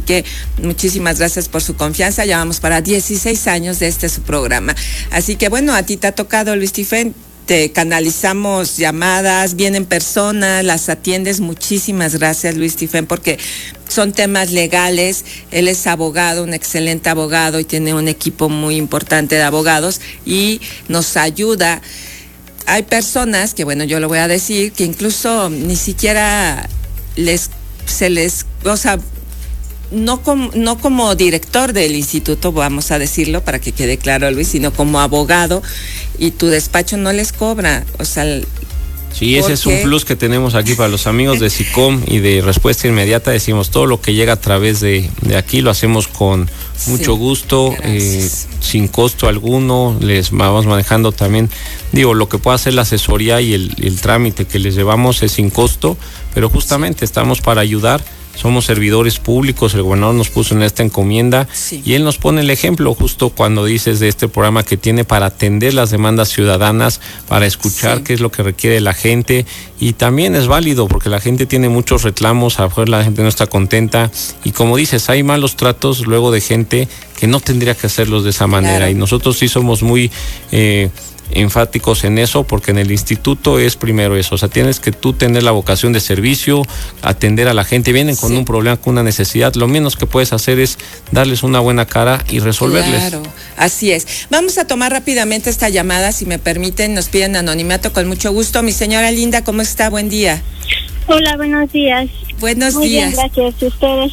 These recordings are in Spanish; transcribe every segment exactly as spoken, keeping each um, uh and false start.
que muchísimas gracias por su confianza. Ya vamos para dieciséis años de este su programa. Así que bueno, a ti te ha tocado, Luis Tifén. Te canalizamos llamadas, vienen personas, las atiendes. Muchísimas gracias, Luis Tifén, porque son temas legales. Él es abogado, un excelente abogado, y tiene un equipo muy importante de abogados y nos ayuda. Hay personas que, bueno, yo lo voy a decir, que incluso ni siquiera les se les, o sea, no como, no como director del instituto, vamos a decirlo para que quede claro, Luis, sino como abogado, y tu despacho no les cobra, o sea... Sí, ese es un plus que tenemos aquí para los amigos de SICOM y de Respuesta Inmediata. Decimos, todo lo que llega a través de, de aquí lo hacemos con mucho sí, gusto, eh, sin costo alguno. Les vamos manejando también, digo, lo que pueda hacer la asesoría y el, el trámite que les llevamos es sin costo, pero justamente sí, estamos para ayudar. Somos servidores públicos, el gobernador nos puso en esta encomienda, sí, y él nos pone el ejemplo justo cuando dices de este programa que tiene para atender las demandas ciudadanas, para escuchar sí, qué es lo que requiere la gente, y también es válido porque la gente tiene muchos reclamos, a lo mejor la gente no está contenta, y como dices, hay malos tratos luego de gente que no tendría que hacerlos de esa manera, claro, y nosotros sí somos muy... Eh, enfáticos en eso, porque en el instituto es primero eso, o sea, tienes que tú tener la vocación de servicio, atender a la gente, vienen con sí, un problema, con una necesidad, lo menos que puedes hacer es darles una buena cara y resolverles. Claro, así es. Vamos a tomar rápidamente esta llamada, si me permiten, nos piden anonimato con mucho gusto. Mi señora linda, ¿cómo está? Buen día. Hola, buenos días. Buenos Muy días. Bien, gracias. ¿Y ustedes?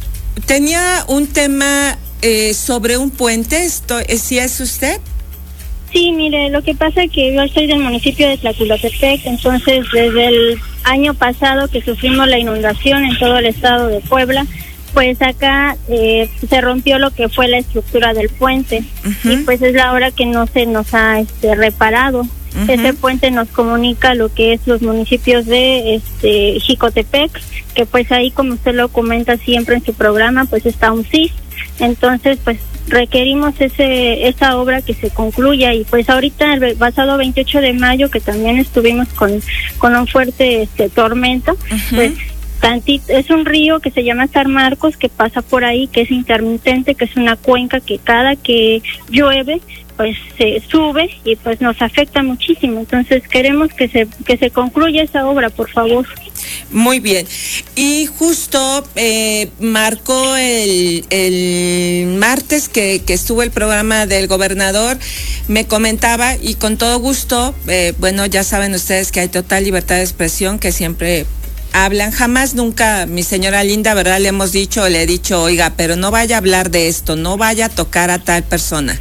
Tenía un tema eh, sobre un puente, esto, ¿sí es usted? Sí, mire, lo que pasa es que yo soy del municipio de Tlaculotepec, entonces desde el año pasado que sufrimos la inundación en todo el estado de Puebla, pues acá eh, se rompió lo que fue la estructura del puente, uh-huh, y pues es la hora que no se nos ha este, reparado. Uh-huh. Ese puente nos comunica lo que es los municipios de este Jicotepec, que pues ahí, como usted lo comenta siempre en su programa, pues está un C I S. Entonces, pues requerimos ese esa obra que se concluya, y pues ahorita el pasado veintiocho de mayo, que también estuvimos con con un fuerte este tormento, uh-huh, pues tantito, es un río que se llama San Marcos, que pasa por ahí, que es intermitente, que es una cuenca que cada que llueve pues se sube y pues nos afecta muchísimo. Entonces queremos que se que se concluya esa obra, por favor. Muy bien. Y justo eh, marcó el, el martes que, que estuvo el programa del gobernador, me comentaba, y con todo gusto, eh, bueno, ya saben ustedes que hay total libertad de expresión, que siempre hablan, jamás nunca, mi señora linda, ¿verdad? Le hemos dicho, le he dicho, oiga, pero no vaya a hablar de esto, no vaya a tocar a tal persona.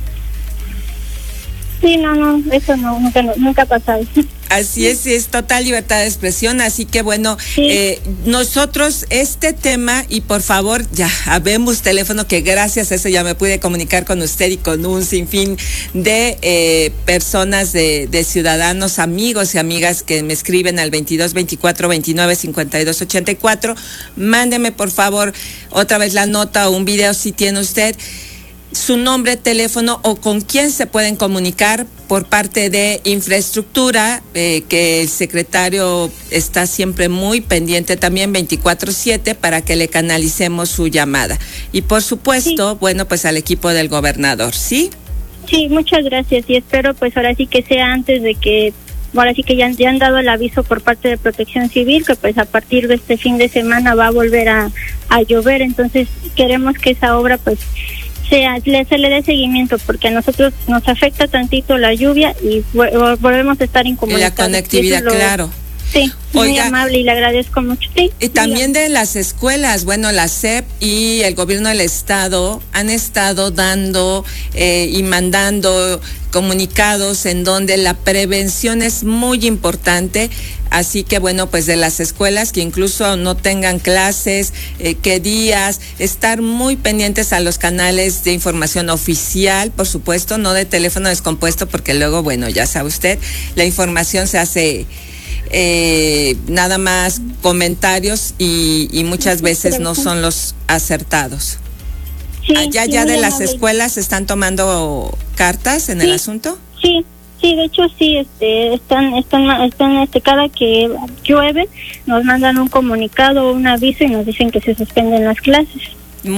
Sí, no, no, eso no, nunca, nunca ha pasado. Así es, es total libertad de expresión, así que bueno, sí, eh, nosotros este tema, y por favor, ya habemos teléfono, que gracias a eso ya me pude comunicar con usted y con un sinfín de eh, personas, de, de ciudadanos, amigos y amigas que me escriben al veintidós veinticuatro veintinueve cincuenta y dos ochenta y cuatro. Mándeme por favor otra vez la nota o un video si tiene usted, su nombre, teléfono, o con quién se pueden comunicar por parte de infraestructura, eh, que el secretario está siempre muy pendiente también veinticuatro siete para que le canalicemos su llamada. Y por supuesto, sí, bueno, pues al equipo del gobernador, ¿sí? Sí, muchas gracias, y espero pues ahora sí que sea antes de que, ahora sí que ya, ya han dado el aviso por parte de Protección Civil, que pues a partir de este fin de semana va a volver a, a llover, entonces queremos que esa obra pues sea, le, se le dé seguimiento, porque a nosotros nos afecta tantito la lluvia y volvemos a estar incomunicados. La conectividad, lo, claro. Sí, muy Oiga, amable, y le agradezco mucho. Sí, y también de las escuelas, bueno, la S E P y el gobierno del estado han estado dando eh, y mandando comunicados en donde la prevención es muy importante. Así que bueno, pues de las escuelas que incluso no tengan clases, eh, qué días, estar muy pendientes a los canales de información oficial, por supuesto, no de teléfono descompuesto, porque luego, bueno, ya sabe usted, la información se hace eh, nada más comentarios y, y muchas veces no son los acertados. Sí, Allá sí, ya de las escuelas están tomando cartas en sí, el asunto. Sí. Sí, de hecho sí, este, están, están, están, este, cada que llueve nos mandan un comunicado, un aviso, y nos dicen que se suspenden las clases.